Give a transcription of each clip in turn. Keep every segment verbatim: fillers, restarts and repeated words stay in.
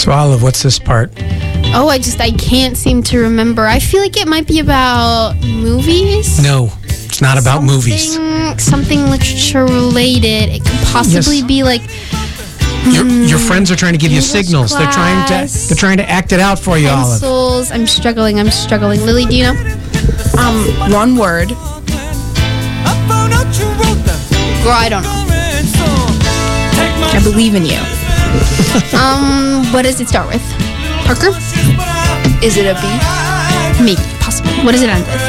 So, Olive, what's this part? Oh, I just, I can't seem to remember. I feel like it might be about movies. No, it's not about something, movies. Something literature related. It could possibly Yes. be like... Your, your friends are trying to give you English signals. They're trying to class. they're trying to act it out for you, Olive. Pencils. I'm struggling. I'm struggling. Lily, do you know? Um, one word. Girl, I don't know. I believe in you. Um, what does it start with? Parker? Is it a B? Maybe, possibly. What does it end with?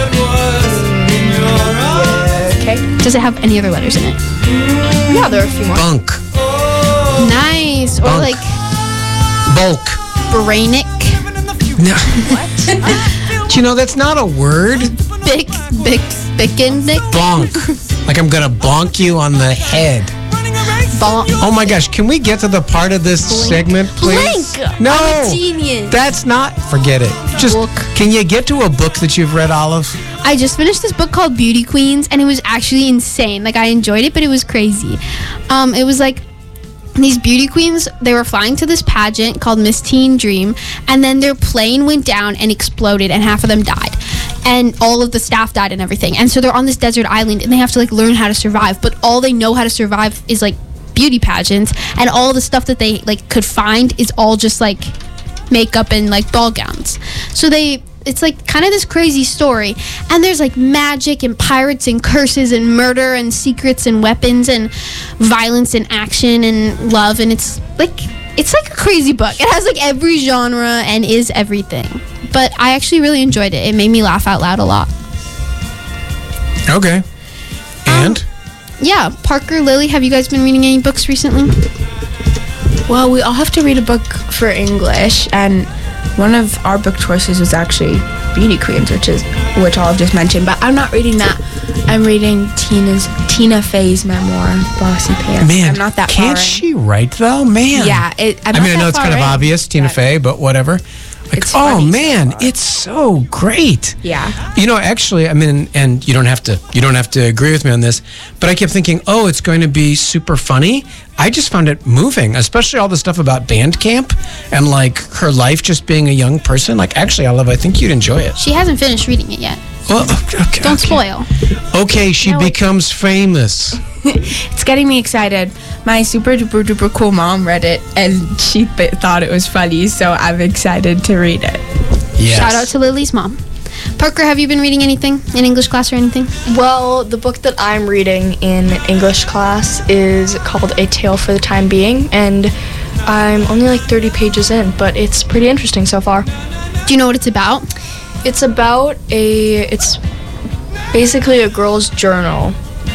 Okay. Does it have any other letters in it? Yeah, there are a few more. Bunk. Nice. Or Bunk. like Bulk. brainic. No. Do you know that's not a word? Bick, bick, bickinic. Bonk. Like I'm gonna bonk you on the head. Bonk. Oh my gosh, can we get to the part of this Blink. segment, please? Blink. No. I'm a genius. That's not. Forget it. Just Book. can you get to a book that you've read, Olive? I just finished this book called Beauty Queens, and it was actually insane. Like, I enjoyed it, but it was crazy. Um, it was like these beauty queens, they were flying to this pageant called Miss Teen Dream, and then their plane went down and exploded, and half of them died. And all of the staff died and everything. And so they're on this desert island, and they have to, like, learn how to survive. But all they know how to survive is, like, beauty pageants, and all the stuff that they, like, could find is all just, like, makeup and, like, ball gowns. So they... It's like kind of this crazy story, and there's like magic and pirates and curses and murder and secrets and weapons and violence and action and love, and it's like it's like a crazy book. It has like every genre and is everything. But I actually really enjoyed it. It made me laugh out loud a lot. Okay. And? Um, yeah, Parker, Lily, have you guys been reading any books recently? Well, we all have to read a book for English, and one of our book choices was actually Beauty Queens, which is which I'll just mentioned. But I'm not reading that. I'm reading Tina's Tina Fey's memoir, Bossy Pants. Man, I'm not that can't far she write though? Man. Yeah, it, I'm I not mean, I that know it's far kind of in, obvious, Tina but Fey, but whatever. Like, It's oh funny so man, far. it's so great. Yeah. You know, actually, I mean, and you don't have to, you don't have to agree with me on this, but I kept thinking, oh, it's going to be super funny. I just found it moving, especially all the stuff about band camp and like her life just being a young person. Like, actually, Olive, I think you'd enjoy it. She hasn't finished reading it yet. Well, okay, Don't okay. spoil. Okay, she No, it- becomes famous. It's getting me excited. My super duper duper cool mom read it, and she th- thought it was funny, so I'm excited to read it. Yes. Shout out to Lily's mom. Parker, have you been reading anything in English class or anything? Well, the book that I'm reading in English class is called A Tale for the Time Being, and I'm only like thirty pages in, but it's pretty interesting so far. Do you know what it's about? It's about a, it's basically a girl's journal,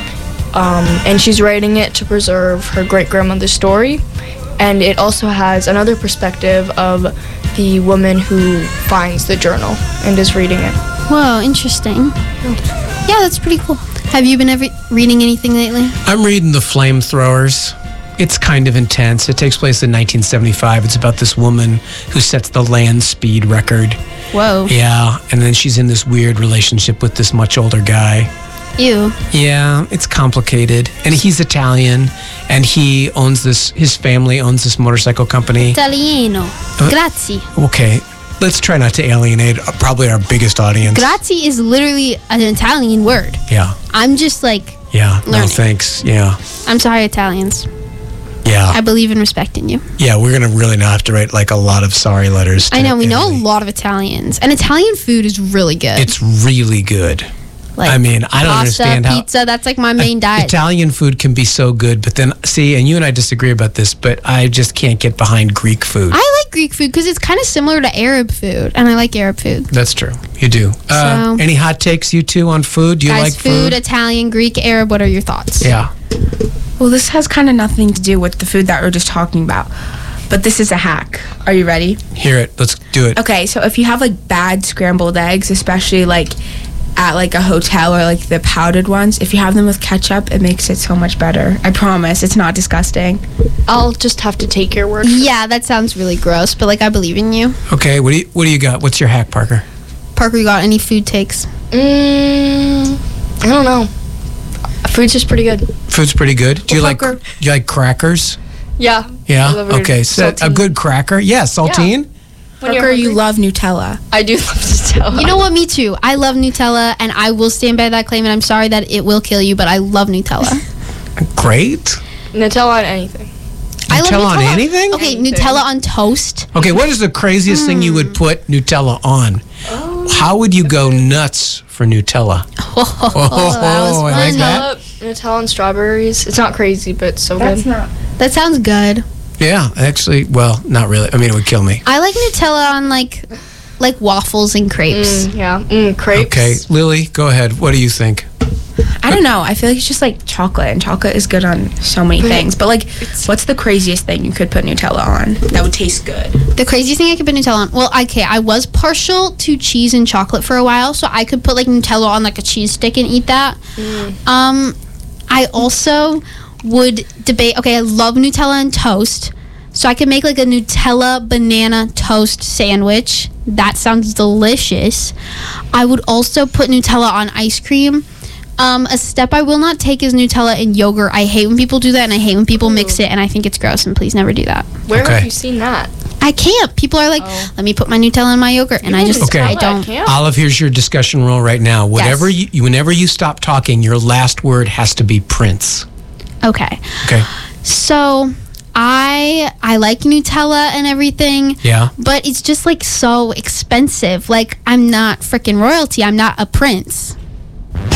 um, and she's writing it to preserve her great-grandmother's story, and it also has another perspective of the woman who finds the journal and is reading it. Whoa, interesting. Yeah, that's pretty cool. Have you been ever reading anything lately? I'm reading The Flamethrowers. It's kind of intense. It takes place in nineteen seventy-five. It's about this woman who sets the land speed record. Whoa. Yeah, and then she's in this weird relationship with this much older guy. Ew. Yeah, it's complicated. And he's Italian, and he owns this, his family owns this motorcycle company. Italiano. Grazie. Okay, let's try not to alienate uh, probably our biggest audience. Grazie is literally an Italian word. Yeah, I'm just like, yeah, no Learning. thanks. Yeah, I'm sorry, Italians. yeah. I believe in respecting you. Yeah, we're going to really not have to write like a lot of sorry letters to I know, we know a Italy. lot of Italians. And Italian food is really good. It's really good. like I mean, I don't pasta, understand how pizza, that's like my main diet. Italian food can be so good, but then, see, and you and I disagree about this, but I just can't get behind Greek food. I like Greek food because it's kind of similar to Arab food, and I like Arab food. That's true. You do. Uh, So- any hot takes, you two, on food? Do you Guys, like food, food? Italian, Greek, Arab, what are your thoughts? Yeah. Well, this has kind of nothing to do with the food that we're just talking about, but this is a hack. Are you ready? Hear it. Let's do it. Okay, so if you have like bad scrambled eggs, especially like at like a hotel or like the powdered ones, if you have them with ketchup, it makes it so much better. I promise, it's not disgusting. I'll just have to take your word for it. Yeah, that sounds really gross, but like I believe in you. Okay, what do you, what do you got? What's your hack, Parker? Parker, you got any food takes? Mm, I don't know. Food's just pretty good. Food's pretty good. Do you Well, like Parker- do you like crackers? Yeah. I Yeah. love a good Okay. So a saltine. good cracker. Yeah. Saltine. When you're Parker, you hungry. love Nutella. I do love Nutella. You know what? Me too. I love Nutella, and I will stand by that claim. And I'm sorry that it will kill you, but I love Nutella. Great. Nutella on anything. I love Nutella on anything? Okay, Anything. Nutella on toast. Okay. What is the craziest thing you would put Nutella on? How would you go nuts for Nutella? Oh, Oh, I like that. Nutella, Nutella and strawberries. It's not crazy, but it's so That's good. not. that sounds good. Yeah. Actually, well, not really. I mean, it would kill me. I like Nutella on like like waffles and crepes. Mm, yeah. Mm, crepes. Okay, Lily, go ahead. What do you think? I don't know. I feel like it's just like chocolate, and chocolate is good on so many things. But like, what's the craziest thing you could put Nutella on that would taste good? The craziest thing I could put Nutella on. Well, okay, I was partial to cheese and chocolate for a while, so I could put like Nutella on like a cheese stick and eat that. Um, I also would debate. Okay, I love Nutella and toast, so I could make like a Nutella banana toast sandwich. That sounds delicious. I would also put Nutella on ice cream. Um, a step I will not take is Nutella and yogurt. I hate when people do that, and I hate when people mix it, and I think it's gross, and please never do that. Where Okay. have you seen that? I can't. People are like, Oh. let me put my Nutella in my yogurt, and I just, Okay. I don't. Yeah. Olive, here's your discussion rule right now. Whatever you, you, whenever you stop talking, your last word has to be Prince. Okay. Okay. So I I like Nutella and everything. Yeah. But it's just like so expensive. Like I'm not freaking royalty. I'm not a prince.